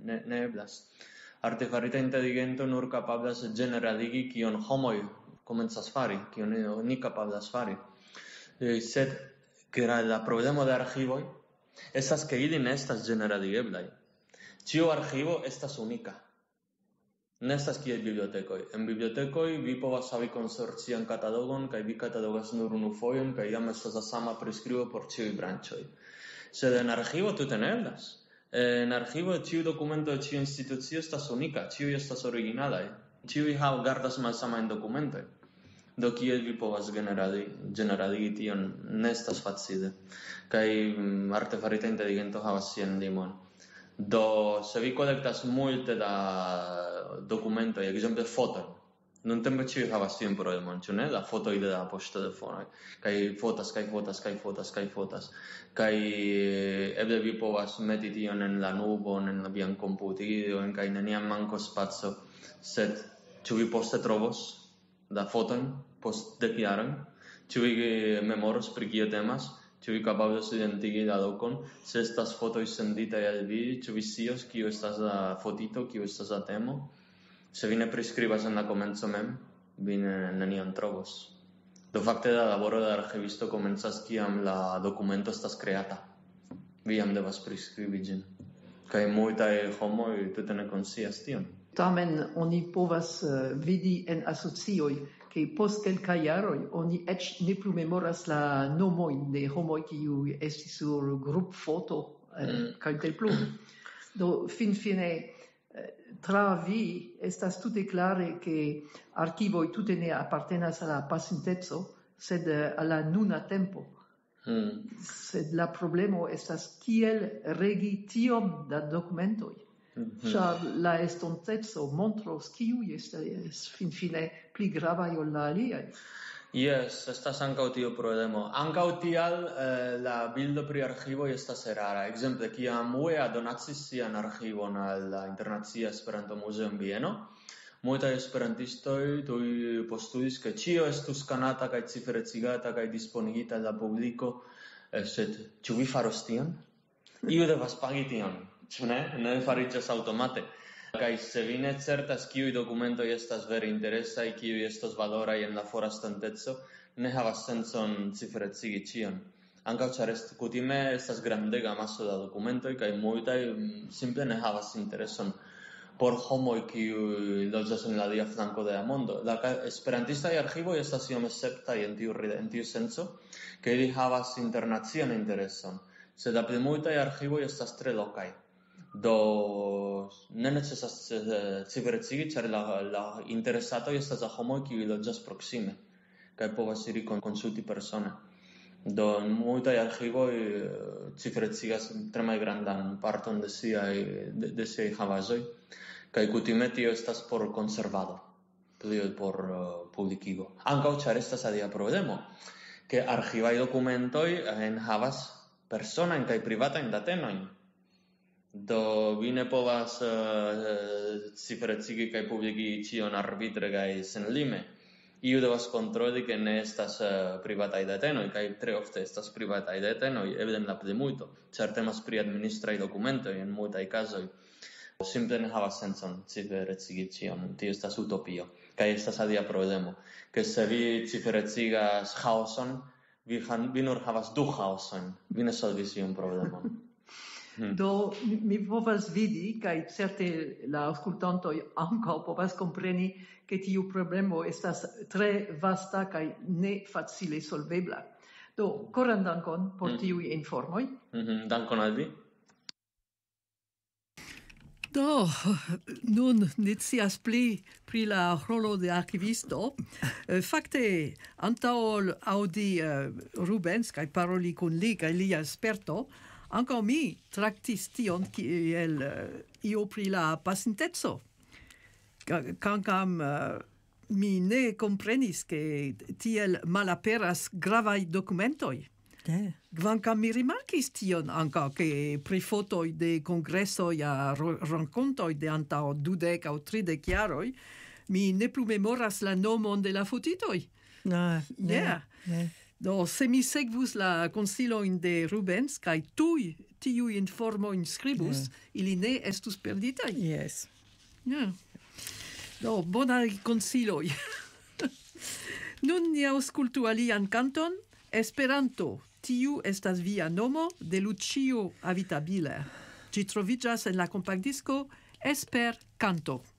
ne eblas. Artefarita intelligento nur kapablas generaligi kion homoj komencas fari, kion ni kapablas fari. Sed la problemo de archivoj estas ke ili ne estas generaligeblaj. Ĉiu archivo estas unika. Ne estas kiel bibliotekoj. En bibliotekoj vi povas havi konsorcian katalogon kaj vi katalogas nur unu fojon kaj jam estas la sama priskribo por ĉiuj branĉoj. Sed en archivo tute ne eblas. En archivo ĉiu dokumento de ĉiu institucio estas unika, ĉiuj estas originalaj. Ĉiuj gardas malsamajn dokumentojn. Do kiel vi povas generaligi tion ne estas facile. Kaj artefarita inteligento havas sian limon. Do se vi kolektas multe da dokumentoj, ekzemple fotojn. Nuntempe ĉiuj havas tiun problemon, ĉu ne? La fotoj de la poŝtelefonoj. Kaj fotas. Kaj eble vi povas meti tion en la nubon, en la vian komputilon, kaj neniam mankos spaco. Sed ĉu vi poste trovos la fotojn post 10 jaroj? Ĉu vi memoros pri kio temas? Ĉu vi kapablos identigi la lokon? Se estas fotoj senditaj al vi, ĉu vi scios kio estas la fotito, kio estas la temo? Se vi ne priskribas en la komenco mem, vi nenion trovos. Do fakte la laboro de arĥivisto komencas kiam la dokumento estas kreata. Vi jam devas priskribi ĝin. Kaj multaj homoj tute ne konscias tion. Tamen oni povas vidi en asocioj che post kelkaj jaroj oni eĉ ne plu memoras la nomojn de homoj kiuj estis sur grupfoto kaj tel plu. Do finfine tra vi estas tute klare ke arkivoj tute ne apartenas al la pasinteco, sed al la nuna tempo. Sed la problemo estas kiel regi tiom da dokumentoj. Ĉar la estonteco montros kiuj estas finfine pli gravaj ol la aliaj. Yes, estas ankaŭ tiu problemo. Ankaŭ tial la bildo pri arĥivoj estas erara. Ekzemple, kiam UEA donacis sian arĥivon al la Internacia Esperanto-Muzeo en Vieno, multaj esperantistoj tuj postulis, ke ĉio estu skanata kaj ciferecigata kaj disponigita al la publiko. Sed ĉu vi faros tion? Iu devas pagi tion. Ĉu ne? Ne fariĝas aŭtomate. Kaj se vi ne certas kiuj dokumentoj estas vere interesaj, kiuj estas valoraj en la fora estonteco, ne havas sencon ciferecigi ĉion. Ankaŭ ĉar kutime estas grandega maso da dokumentoj kaj multaj simple ne havas intereson por homoj kiuj loĝas en la alia flanko de la mondo. La esperantistaj arĥivoj estas iom esceptaj en tiu senco, ke ili havas internacian intereson, sed la plimultaj arĥivoj estas tre lokaj. Do ne necesas ciferecigi, ĉar la interesatoj estas la homoj kiuj loĝas proksime kaj povas iri konsulti persone. Do multaj arĥivoj ciferecigas tre malgrandan parton de siaj havaĵoj kaj kutime tio estas por konservado, pli ol por publikigo. Ankaŭ ĉar estas alia problemo, ke arĥivaj dokumentoj enhavas personajn kaj privatajn datenojn. Do vi ne povas ciferecigi kaj publikigi ĉion arbitre kaj senlime. Iu devas kontroli ke ne estas privataj datenoj, kaj tre ofte estas privataj datenoj, eble en la plimulto, ĉar temas pri administraj dokumentoj en multaj kazoj. Simple ne havas sencon ciferecigi ĉion, tio estas utopio. Kaj estas alia problemo, ke se vi ciferecigas ĥaoson, vi nur havas du ĥaosojn, vi ne solvis iun problemon. Do mi povas vidi, kaj certe la aŭskultantoj ankaŭ povas kompreni, ke tiu problemo estas tre vasta kaj ne facile solvebla. Do koran dankon por tiuj informoj. Dankon al vi. Do, nun necias pli pri la rolo de arkivisto. Fakte, antaŭ ol aŭdi Rubens kaj paroli kun li kaj lia sperto, ankaŭ mi traktis tion kiel io pri la pasinteco. Kvankam mi ne komprenis ke tiel malaperas gravaj dokumentoj. Kvankam mi rimarkis tion ankaŭ ke pri fotoj de kongresoj a renkontoj de antaŭ 20 aŭ 30 jaroj, mi ne plu memoras la nomon de la fotitoj. Do, se mi sekvus la konsilojn de Rubens kaj tuj tiuj informojn skribus, ili ne estus perditaj. Yes. Yeah. Do, bonaj konsiloj. Nun ni aŭskultu alian kanton, Esperanto. Tiu estas via nomo de Lucio Avitabile. Ĝi troviĝas en la kompaktdisko Esper Kanto.